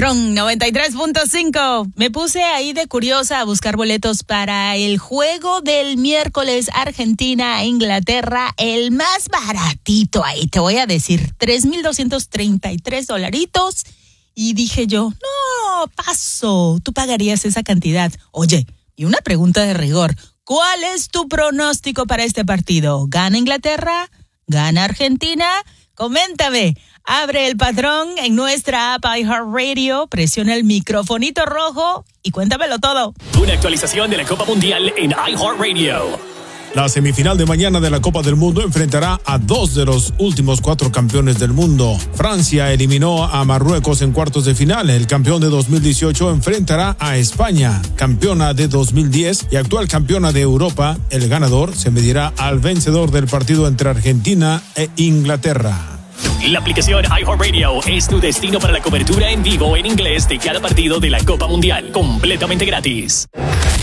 Patrón 93.5. Me puse ahí de curiosa a buscar boletos para el juego del miércoles Argentina-Inglaterra, el más baratito ahí, te voy a decir, $3,233. Y dije yo, no, paso, tú pagarías esa cantidad. Oye, y una pregunta de rigor, ¿cuál es tu pronóstico para este partido? ¿Gana Inglaterra? ¿Gana Argentina? Coméntame. Abre el Patrón en nuestra app iHeartRadio, presiona el microfonito rojo y cuéntamelo todo. Una actualización de la Copa Mundial en iHeartRadio. La semifinal de mañana de la Copa del Mundo enfrentará a 2 de los últimos 4 campeones del mundo. Francia eliminó a Marruecos en cuartos de final. El campeón de 2018 enfrentará a España, campeona de 2010 y actual campeona de Europa. El ganador se medirá al vencedor del partido entre Argentina e Inglaterra. La aplicación iHeartRadio es tu destino para la cobertura en vivo en inglés de cada partido de la Copa Mundial, completamente gratis.